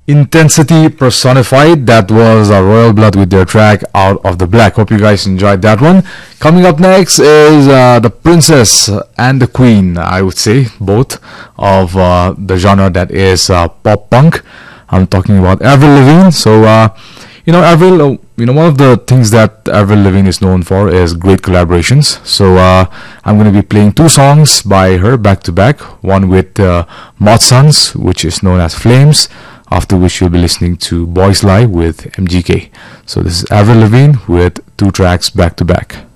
Intensity personified. That was Royal Blood with their track Out of the Black. Hope you guys enjoyed that one. Coming up next is the Princess and the Queen, I would say, both of the genre that is pop punk. I'm talking about Avril Lavigne. So, Avril, one of the things that Avril Lavigne is known for is great collaborations. So, I'm going to be playing two songs by her back to back. One with Mod Sons, which is known as Flames, after which you'll be listening to Boys Lie with MGK. So this is Avril Lavigne with two tracks back to back.